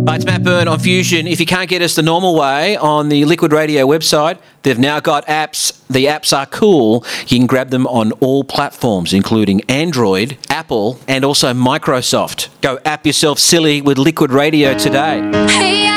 Hi, it's Matt Byrne on Fusion. If you can't get us the normal way on the Liquid Radio website, they've now got apps. The apps are cool. You can grab them on all platforms, including Android, Apple, and also Microsoft. Go app yourself silly with Liquid Radio today. Hey.